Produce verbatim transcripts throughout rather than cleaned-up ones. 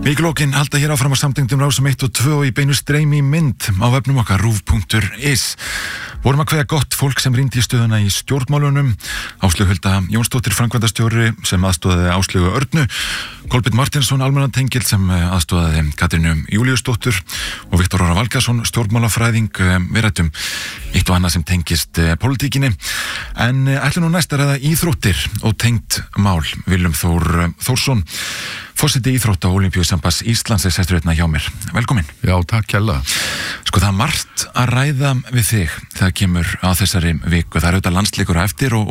Víkulókin halda hér áfram að samtengdum rásum eitt og tvö og í beinu streymi í mynd á vefnum okkar rúv punktur is. Vorum að kveðja gott fólk sem rýndi í stöðuna í stjórnmálunum, Áslaug Hulda Jónsdóttir framkvæmdastjóri sem aðstoðaði Áslaugu Örnu, Kolbeinn Martinsson almannatengill sem aðstoðaði Katrínu Júlíusdóttur og Viktor Orra Valgarðsson stjórnmálafræðing. Við ræddum eitt og annað sem tengist pólitíkinni. En ætlum nú næst að ræða íþróttir og tengt mál. Willum Þór Þórsson, forseti íþrótta og Ólympíusambands Íslands er sestur hérna hjá mér. Velkomin. Já, takk kærlega. Sko, það er margt að ræða við þig þegar kemur á þessari viku. Það er auðvitað landsleikur á eftir og,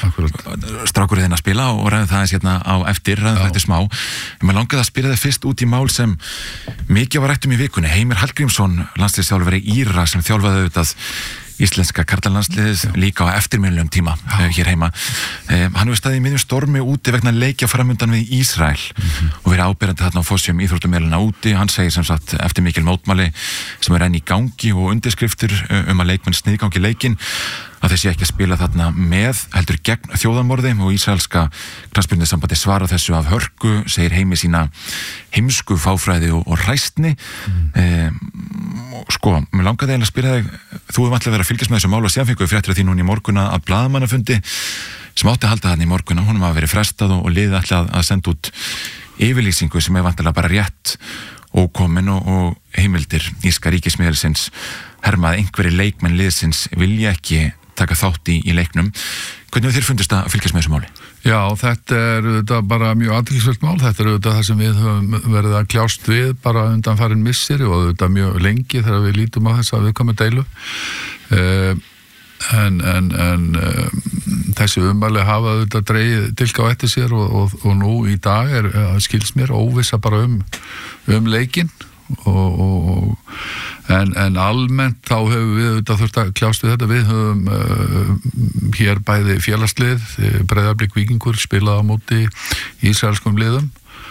og strákurinn þinn að spila og ræðum það eins hérna á eftir, ræðum þetta smá. En mér langaði að spila þig fyrst út í mál sem mikið var rætt um í vikunni. Heimir Hallgrímsson, landsliðsþjálfari Íra sem þjálfaði auðvitað íslenska karlalandsliðið líka á eftirminnilegum tíma uh, hér heima. Uh, hann hefur staðið í miðjum stormi úti vegna leikja framundan við Ísrael mm-hmm. og verið áberandi þarna á fossjum íþróttumélina úti. Hann segir sem sagt eftir mikil mótmæli sem er enn í gangi og undirskriftir um að leikmenn sniðgangi leikinn að þessi ekki að spila þarna með heldur gegn þjóðamorði og ísraelska knattspyrnusambandi svara þessu af hörku, segir Heimi sína heimsku fáfræði og, og hræstni. Mm. Um, sko, mér langaði eiginlega að spyrja þig, þú hefur alltaf verið að fylgjast með þessu mál og síðan fengu við fréttir af því núna í morgun að blaðamannafundi sem átti að halda þarna í morgun, honum hafa verið frestað og, og liðið alltaf að senda út yfirlýsingu sem er vantilega bara rétt og komin og, og heimildir írska ríkismiðilsins hermað einhverjir leikmenn liðsins vilja ekki taka þátt í, í leiknum. Hvernig þér fundist að fylgjast með þessu máli? Já, þetta er auðvitað bara mjög athyglisvert mál. Þetta er auðvitað það sem við höfum verið að kljást við bara undanfarin misseri og auðvitað mjög lengi þegar við lítum á þessa viðkomu deilu. Uh, en en, en uh, þessi ummæli hafa auðvitað dreigið dilk á eftir sér og, og, og nú í dag er uh, skils mér óvissa bara um, um leikinn. Og, og, en, en almennt þá höfum við auðvitað þurft að kljást við þetta. Við höfum uh, hér bæði félagslið, Breiðablik Víkingur spilað á móti ísraelskum liðum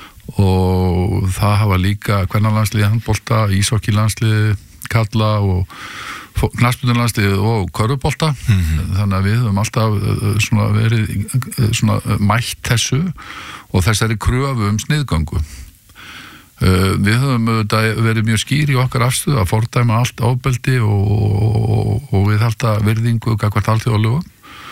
og það hafa líka kvennalandsliðið handbolta, íshokkílandsliðið karla og knattspyrnulandsliðið og körfubolta. Mm-hmm. Þannig að við höfum alltaf uh, svona verið uh, svona, uh, mætt þessu og þessari kröfu um sniðgöngu. Uh, við höfum uh, verið mjög skýr í okkar afstöðu að fordæma allt ofbeldi og, og, og við halda virðingu gagnvart alþjóðalögum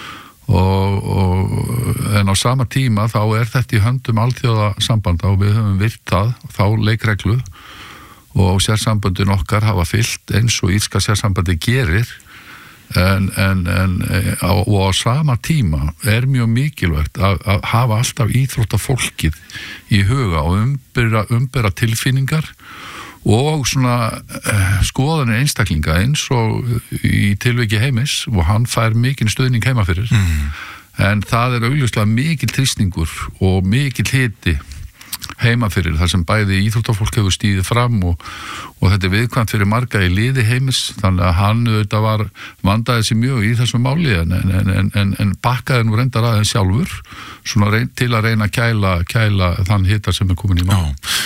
og, og en á sama tíma þá er þetta í höndum alþjóðasambanda og við höfum virt það, þá leikreglu og sérsamböndin okkar hafa fylgt eins og írska sérsambandi gerir en, en, en á, og á sama tíma er mjög mikilvægt að, að hafa alltaf íþróttafólkið í huga og umbera, umbera tilfinningar og svona eh, skoðanir einstaklinga eins og í tilviki Heimis og hann fær mikinn stuðning heima fyrir mm. en það er augljóslega mikil þrýstingur og mikil hiti heima fyrir þar sem bæði íþróttafólk hefur stíðið fram og, og þetta er viðkvæmt fyrir marga í liði Heimis þannig að hann auðvitað var vandaði sig mjög í þessu máli en, en, en, en, en bakkaði nú reyndar aðeins sjálfur svona reyn, til að reyna að kæla, kæla þann hita sem er komin í mál. Já,